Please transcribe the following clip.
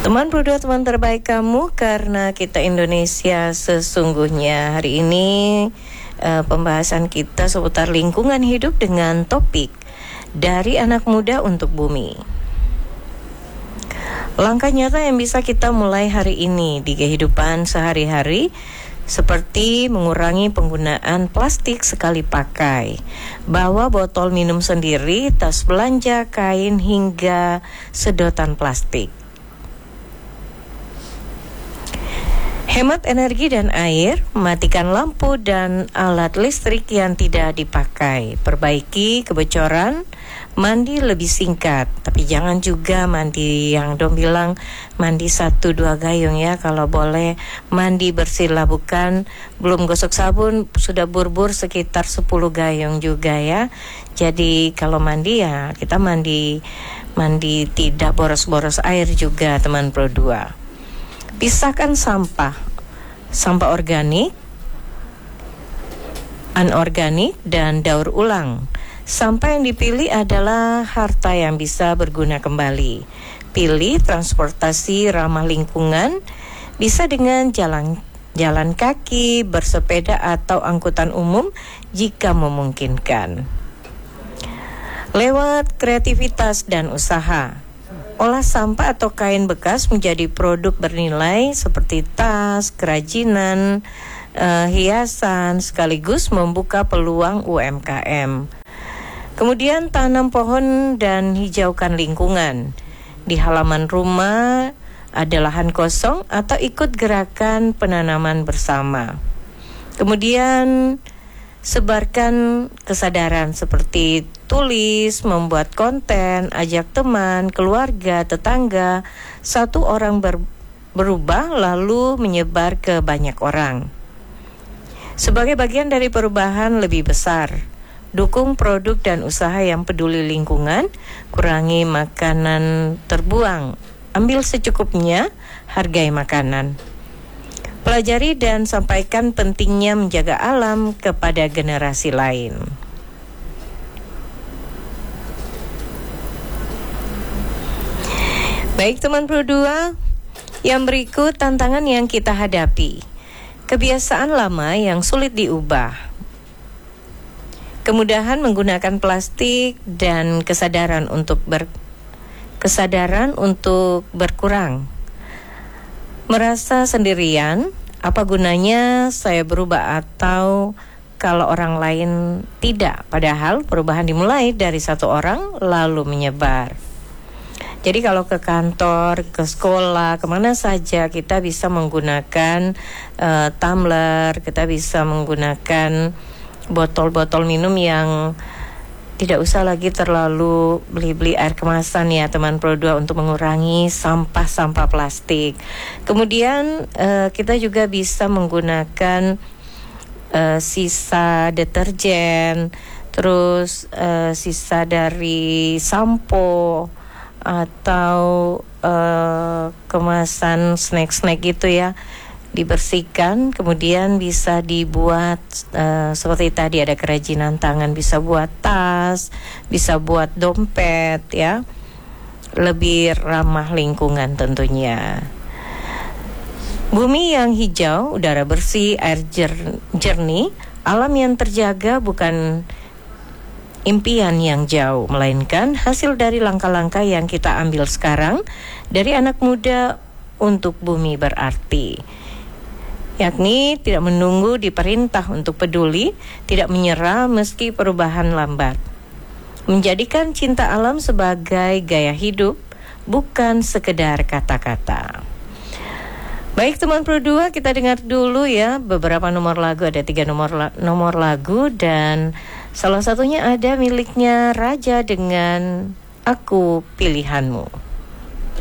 Teman Pro2, teman terbaik kamu, karena kita Indonesia sesungguhnya. Hari ini pembahasan kita seputar lingkungan hidup dengan topik dari anak muda untuk bumi. Langkah nyata yang bisa kita mulai hari ini di kehidupan sehari-hari, seperti mengurangi penggunaan plastik sekali pakai, bawa botol minum sendiri, tas belanja, kain, hingga sedotan plastik. Hemat energi dan air, matikan lampu dan alat listrik yang tidak dipakai, perbaiki kebocoran, mandi lebih singkat, tapi jangan juga mandi yang dong bilang mandi 1-2 gayung ya. Kalau boleh mandi bersih lah, bukan belum gosok sabun sudah burbur sekitar 10 gayung juga ya. Jadi kalau mandi ya kita mandi tidak boros-boros air juga, teman Pro2. Pisahkan sampah organik, anorganik, dan daur ulang. Sampah yang dipilih adalah harta yang bisa berguna kembali. Pilih transportasi ramah lingkungan, bisa dengan jalan kaki, bersepeda, atau angkutan umum jika memungkinkan. Lewat kreativitas dan usaha, olah sampah atau kain bekas menjadi produk bernilai seperti tas, kerajinan, hiasan, sekaligus membuka peluang UMKM. Kemudian tanam pohon dan hijaukan lingkungan. Di halaman rumah ada lahan kosong atau ikut gerakan penanaman bersama. Kemudian sebarkan kesadaran seperti tulis, membuat konten, ajak teman, keluarga, tetangga. Satu orang berubah lalu menyebar ke banyak orang. Sebagai bagian dari perubahan lebih besar, dukung produk dan usaha yang peduli lingkungan, kurangi makanan terbuang, ambil secukupnya, hargai makanan. Pelajari dan sampaikan pentingnya menjaga alam kepada generasi lain. Baik teman Pro2, yang berikut tantangan yang kita hadapi. Kebiasaan lama yang sulit diubah. Kemudahan menggunakan plastik dan kesadaran untuk berkurang. Merasa sendirian, apa gunanya saya berubah atau kalau orang lain tidak? Padahal perubahan dimulai dari satu orang lalu menyebar. Jadi kalau ke kantor, ke sekolah, kemana saja kita bisa menggunakan tumbler, kita bisa menggunakan botol-botol minum yang tidak usah lagi terlalu beli-beli air kemasan ya teman Pro2, untuk mengurangi sampah-sampah plastik. Kemudian kita juga bisa menggunakan sisa deterjen, terus sisa dari sampo atau kemasan snack-snack gitu ya, dibersihkan, kemudian bisa dibuat seperti tadi ada kerajinan tangan, bisa buat tas, bisa buat dompet ya, lebih ramah lingkungan tentunya. Bumi yang hijau, udara bersih, air jernih, alam yang terjaga bukan impian yang jauh, melainkan hasil dari langkah-langkah yang kita ambil sekarang dari anak muda untuk bumi berarti. Yakni tidak menunggu diperintah untuk peduli, tidak menyerah meski perubahan lambat. Menjadikan cinta alam sebagai gaya hidup, bukan sekedar kata-kata. Baik teman Pro2, kita dengar dulu ya beberapa nomor lagu. Ada 3 nomor lagu, dan salah satunya ada miliknya Raja dengan Aku Pilihanmu.